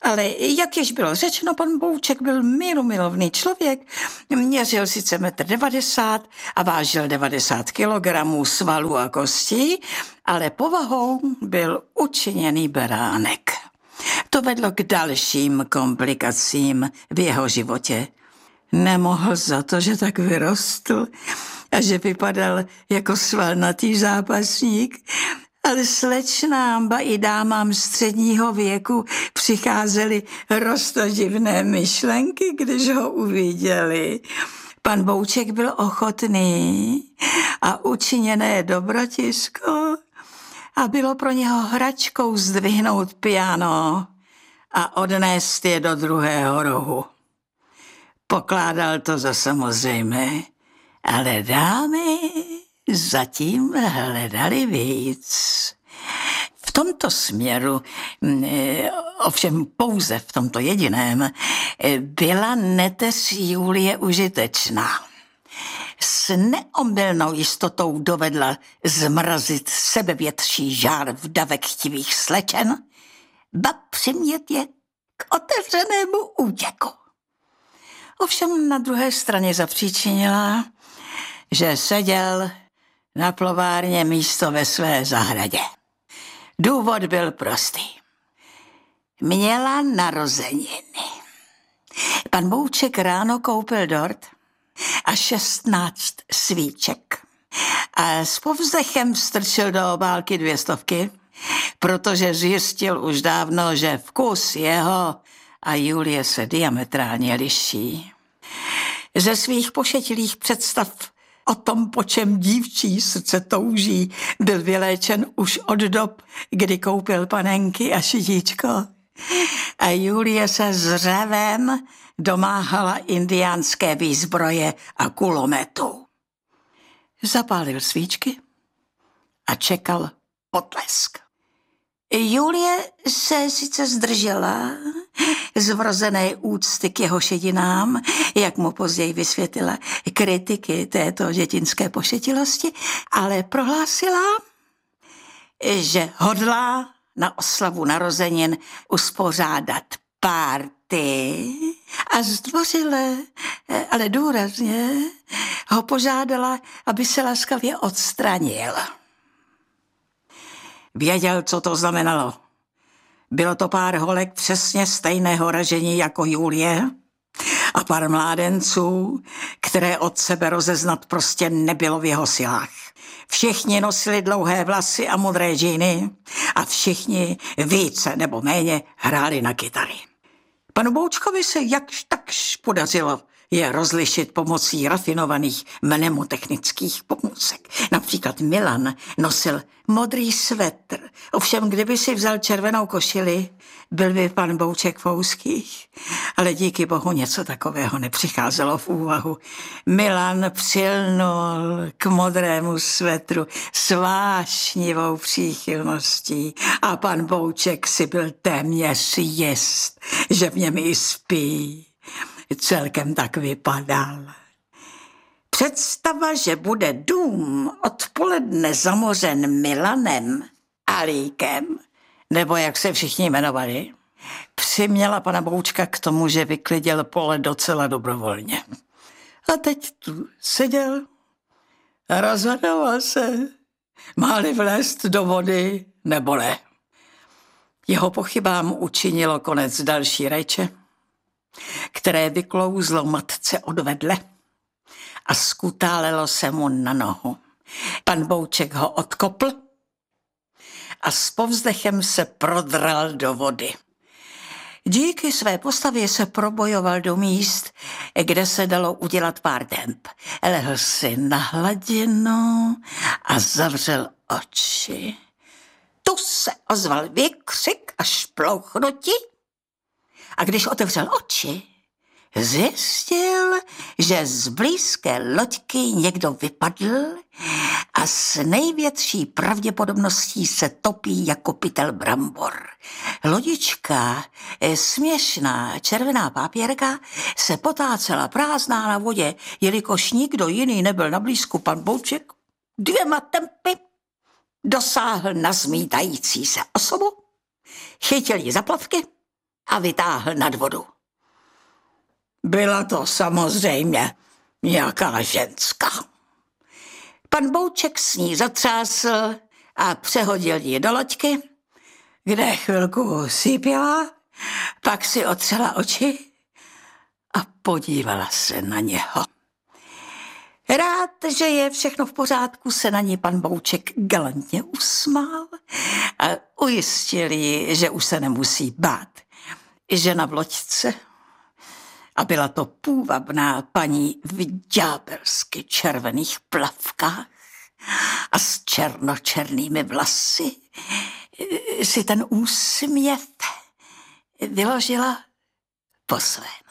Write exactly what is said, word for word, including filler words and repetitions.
Ale jak již bylo řečeno, pan Bouček byl mírumilovný člověk, měřil sice metr devadesát a vážil devadesát kilogramů svalů a kostí, ale povahou byl učiněný beránek. To vedlo k dalším komplikacím v jeho životě. Nemohl za to, že tak vyrostl a že vypadal jako svalnatý zápasník, ale slečnám, ba i dámám středního věku přicházely roztoživné myšlenky, když ho uviděli. Pan Bouček byl ochotný a učiněné dobrotisko a bylo pro něho hračkou zdvihnout piano a odnést je do druhého rohu. Pokládal to za samozřejmé, ale dámy zatím hledali víc. V tomto směru, ovšem pouze v tomto jediném, byla neteř Julie užitečná. S neomylnou jistotou dovedla zmrazit sebevětší žár vdavek chtivých slečen, ba přimět je k otevřenému útěku. Ovšem na druhé straně zapříčinila, že seděl na plovárně místo ve své zahradě. Důvod byl prostý. Měla narozeniny. Pan Bouček ráno koupil dort a šestnáct svíček a s povzdechem strčil do obálky dvě stovky, protože zjistil už dávno, že vkus jeho a Julie se diametrálně liší. Ze svých pošetilých představ o tom, po čem dívčí srdce touží, byl vyléčen už od dob, kdy koupil panenky a šitíčko. A Julie se s řevem domáhala indiánské výzbroje a kulometu. Zapálil svíčky a čekal potlesk. Julie se sice zdržela z vrozené úcty k jeho šedinám, jak mu později vysvětlila kritiky této dětinské pošetilosti, ale prohlásila, že hodlá na oslavu narozenin uspořádat párty a zdvořile, ale důrazně ho požádala, aby se laskavě odstranil. Věděl, co to znamenalo. Bylo to pár holek přesně stejného ražení jako Julie a pár mládenců, které od sebe rozeznat prostě nebylo v jeho silách. Všichni nosili dlouhé vlasy a modré džíny a všichni více nebo méně hráli na kytary. Panu Boučkovi se jakž takž podařilo je rozlišit pomocí rafinovaných mnemotechnických pomůcek. Například Milan nosil modrý svetr, ovšem kdyby si vzal červenou košili, byl by pan Bouček v úzkých, ale díky bohu něco takového nepřicházelo v úvahu. Milan přilnul k modrému svetru s vášnivou příchylností a pan Bouček si byl téměř jist, že v něm i spí. Celkem tak vypadal. Představa, že bude dům odpoledne zamořen Milanem, Alíkem, nebo jak se všichni jmenovali, přiměla pana Boučka k tomu, že vyklidil pole docela dobrovolně. A teď tu seděl a rozhodoval se, má-li vlézt do vody nebo ne. Jeho pochybám učinilo konec další rajče, které vyklouzlo matce odvedle a skutálelo se mu na nohu. Pan Bouček ho odkopl a s povzdechem se prodral do vody. Díky své postavě se probojoval do míst, kde se dalo udělat pár demb. Lehl si na hladinu a zavřel oči. Tu se ozval výkřik a šplouchnutí. A když otevřel oči, zjistil, že z blízké loďky někdo vypadl a s největší pravděpodobností se topí jako pytel brambor. Lodička, směšná červená pápěrka, se potácela prázdná na vodě, jelikož nikdo jiný nebyl na blízku. Pan Bouček dvěma tempy dosáhl na zmítající se osobu, chytil ji za plavky a vytáhl nad vodu. Byla to samozřejmě nějaká ženská. Pan Bouček s ní zatřásl a přehodil ji do loďky, kde chvilku sípila, pak si otřela oči a podívala se na něho. Rád, že je všechno v pořádku, se na ní pan Bouček galantně usmál a ujistil ji, že už se nemusí bát. Žena v loďce, a byla to půvabná paní v ďábelsky červených plavkách a s černočernými vlasy, si ten úsměv vyložila po svém.